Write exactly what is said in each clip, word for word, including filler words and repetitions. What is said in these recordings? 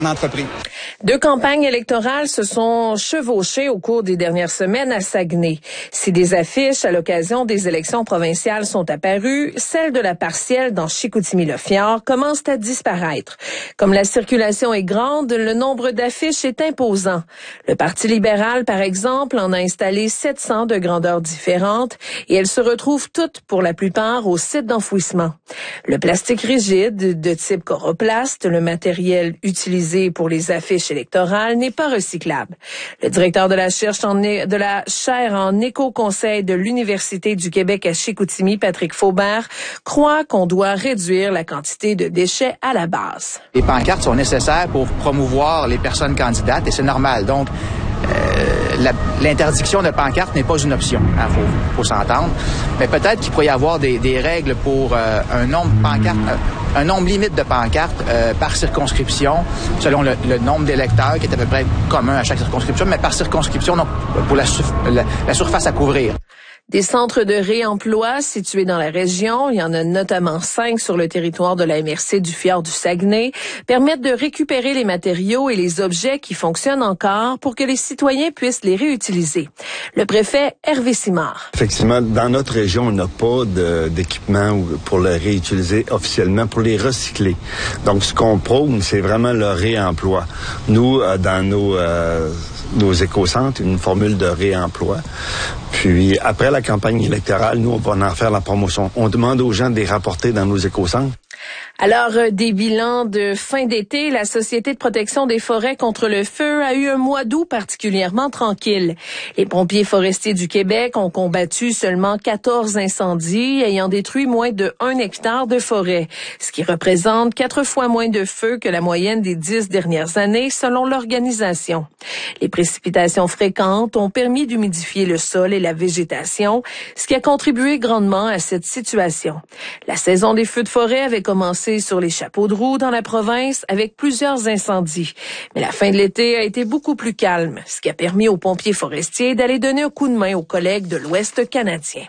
Entreprise. Deux campagnes électorales se sont chevauchées au cours des dernières semaines à Saguenay. Si des affiches à l'occasion des élections provinciales sont apparues, celles de la partielle dans Chicoutimi-Le-Fjord commencent à disparaître. Comme la circulation est grande, le nombre d'affiches est imposant. Le Parti libéral, par exemple, en a installé sept cents de grandeurs différentes et elles se retrouvent toutes, pour la plupart, au site d'enfouissement. Le plastique rigide de type coroplaste, le matériel utilisé pour les affiches électorales, n'est pas recyclable. Le directeur de la, cherche en, de la chaire en éco-conseil de l'Université du Québec à Chicoutimi, Patrick Faubert, croit qu'on doit réduire la quantité de déchets à la base. Les pancartes sont nécessaires pour promouvoir les personnes candidates et c'est normal. Donc, euh, la, l'interdiction de pancartes n'est pas une option. Il hein, faut, faut s'entendre. Mais peut-être qu'il pourrait y avoir des, des règles pour euh, un nombre de pancartes, euh, un nombre limite de pancartes euh, par circonscription, selon le, le nombre d'électeurs qui est à peu près commun à chaque circonscription, mais par circonscription, donc pour la, la, la surface à couvrir. Des centres de réemploi situés dans la région, il y en a notamment cinq sur le territoire de la M R C du Fjord du Saguenay, permettent de récupérer les matériaux et les objets qui fonctionnent encore pour que les citoyens puissent les réutiliser. Le préfet Hervé Simard. Effectivement, dans notre région, on n'a pas de, d'équipement pour les réutiliser officiellement, pour les recycler. Donc, ce qu'on prône, c'est vraiment le réemploi. Nous, dans nos... Euh, nos éco-centres, une formule de réemploi. Puis, après la campagne électorale, nous, on va en faire la promotion. On demande aux gens de les rapporter dans nos éco-centres. Alors, des bilans de fin d'été, la Société de protection des forêts contre le feu a eu un mois d'août particulièrement tranquille. Les pompiers forestiers du Québec ont combattu seulement quatorze incendies ayant détruit moins de un hectare de forêt, ce qui représente quatre fois moins de feux que la moyenne des dix dernières années selon l'organisation. Les précipitations fréquentes ont permis d'humidifier le sol et la végétation, ce qui a contribué grandement à cette situation. La saison des feux de forêt avait commencé sur les chapeaux de roue dans la province avec plusieurs incendies. Mais la fin de l'été a été beaucoup plus calme, ce qui a permis aux pompiers forestiers d'aller donner un coup de main aux collègues de l'Ouest canadien.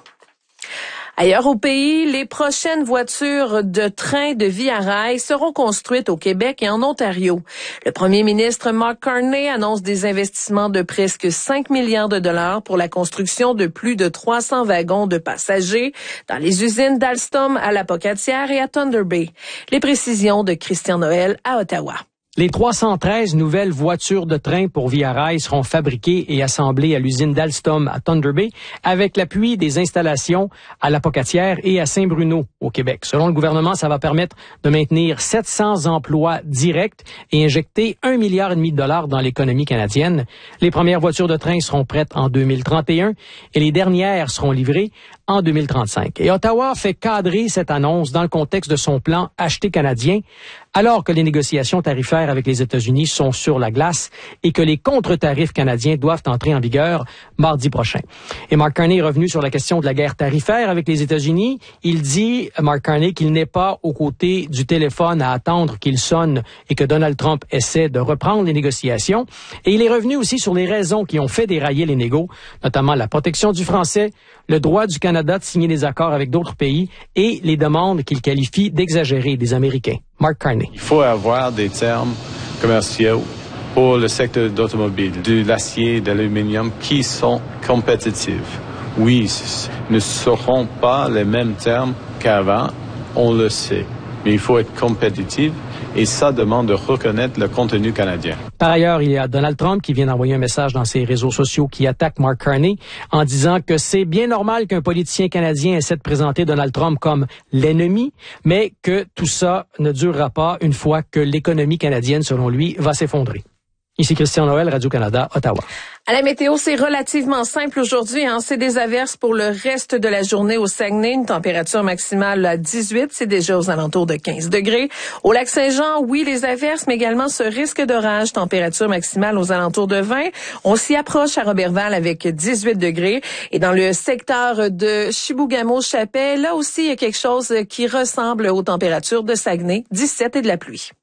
Ailleurs au pays, les prochaines voitures de train de Via Rail seront construites au Québec et en Ontario. Le premier ministre Mark Carney annonce des investissements de presque cinq milliards de dollars pour la construction de plus de trois cents wagons de passagers dans les usines d'Alstom à la Pocatière et à Thunder Bay. Les précisions de Christian Noël à Ottawa. Les trois cent treize nouvelles voitures de train pour Via Rail seront fabriquées et assemblées à l'usine d'Alstom à Thunder Bay avec l'appui des installations à la Pocatière et à Saint-Bruno au Québec. Selon le gouvernement, ça va permettre de maintenir sept cents emplois directs et injecter un milliard et demi de dollars dans l'économie canadienne. Les premières voitures de train seront prêtes en deux mille trente et un et les dernières seront livrées en deux mille trente-cinq. Et Ottawa fait cadrer cette annonce dans le contexte de son plan Acheter canadien, alors que les négociations tarifaires avec les États-Unis sont sur la glace et que les contre-tarifs canadiens doivent entrer en vigueur mardi prochain. Et Mark Carney est revenu sur la question de la guerre tarifaire avec les États-Unis. Il dit, Mark Carney, qu'il n'est pas aux côtés du téléphone à attendre qu'il sonne et que Donald Trump essaie de reprendre les négociations. Et il est revenu aussi sur les raisons qui ont fait dérailler les négos, notamment la protection du français, le droit du Canada de signer des accords avec d'autres pays et les demandes qu'il qualifie d'exagérées des Américains. Mark Carney. Il faut avoir des termes commerciaux pour le secteur d'automobile, de l'acier, de l'aluminium qui sont compétitifs. Oui, ce ne seront pas les mêmes termes qu'avant, on le sait, mais il faut être compétitif. Et ça demande de reconnaître le contenu canadien. Par ailleurs, il y a Donald Trump qui vient d'envoyer un message dans ses réseaux sociaux qui attaque Mark Carney en disant que c'est bien normal qu'un politicien canadien essaie de présenter Donald Trump comme l'ennemi, mais que tout ça ne durera pas une fois que l'économie canadienne, selon lui, va s'effondrer. Ici Christian Noël, Radio-Canada, Ottawa. À la météo, c'est relativement simple aujourd'hui. Hein? C'est des averses pour le reste de la journée au Saguenay. Une température maximale à dix-huit. C'est déjà aux alentours de quinze degrés. Au Lac-Saint-Jean, oui, les averses, mais également ce risque d'orage. Température maximale aux alentours de vingt. On s'y approche à Roberval avec dix-huit degrés. Et dans le secteur de Chibougamau-Chapais, là aussi, il y a quelque chose qui ressemble aux températures de Saguenay. dix-sept et de la pluie.